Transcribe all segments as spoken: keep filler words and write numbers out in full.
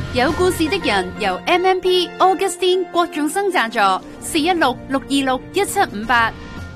有故事的人由 M M P Augustine 郭仲生贊助，四一六六二六一七五八。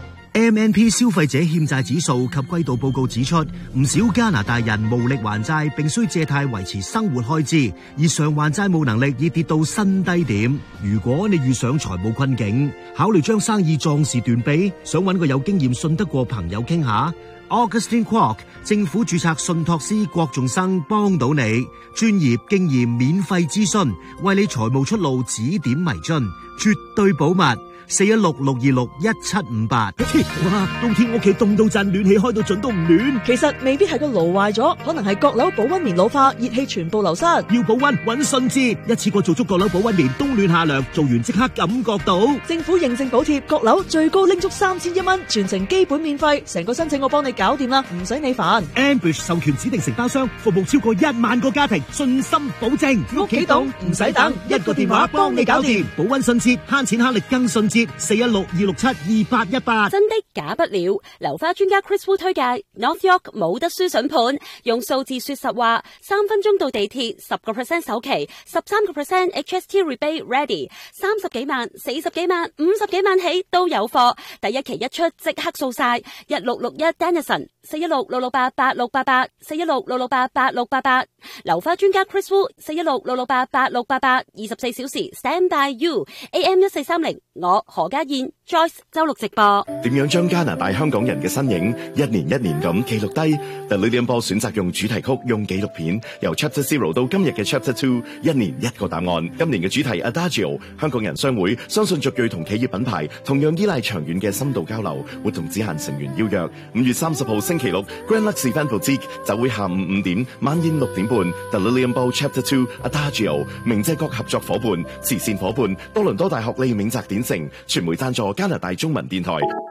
M N P 消費者欠債指數及季度報告指出，唔少加拿大人無力還債，並需借貸維持生活開支，而償還債務能力已跌到新低點。如果你遇上財務困境，考慮將生意壯士斷臂，想搵個有經驗、信得過朋友傾下。Augustine Kwok 政府註冊信託師郭仲生幫到你，專業經驗免費諮詢，為你財務出路指點迷津，絕對保密。四一六六二六一七五八。哇！冬天屋企凍到震，暖氣開到盡都唔暖。 其實未必係個爐壞咗，可能係閣樓保溫棉老化，熱氣全部流失。 要保溫搵信捷，一次過做足閣樓保溫棉，冬暖夏涼，做完即刻感覺到。 政府認證補貼，閣樓最高拎足三千一蚊，全程基本免費，成個申請我幫你搞掂啦，唔使你煩。 Ambush 授權指定承包商，服務超過一萬個家庭，信心保證。 屋企凍唔使等，一個電話幫你搞掂， 保溫信捷，慳錢慳力更信捷。四一六二六七二八一八。 真的假不了，樓花專家 Chris Wu 推介 North York 冇得輸筍盤，用數字說實話，三分鐘到地鐵，十個 percent 首期，十三個 percent H S T rebate ready，三十幾萬、四十幾萬、五十幾萬起都有貨，第一期一出即刻掃晒，一六六一 Dennison， 四一六六六八八六八八，四一六六六八八六八八，樓花專家 Chris Wu， 四一六六六八八六八八，二十四小時 stand by you， A M 一四三零，我何家燕 Joyce 周六直播。 點樣將加拿大香港人嘅身影一年一年咁記錄低 ？The Lilian Ball 選擇用主題曲，用紀錄片，由 Chapter Zero 到今日嘅 Chapter Two， 一年一個答案。今年嘅主題 Adagio， 香港人商會相信族裔同企業品牌同樣依賴長遠嘅深度交流。活動只限成員邀約。五月三十號星期六 Grand Lux Event Boutique 就會下午五點，晚宴六點半。The Lilian Ball Chapter Two Adagio， 明謝各合作伙伴、慈善伙伴，多倫多大學李銘澤典城，傳媒贊助加拿大中文電台。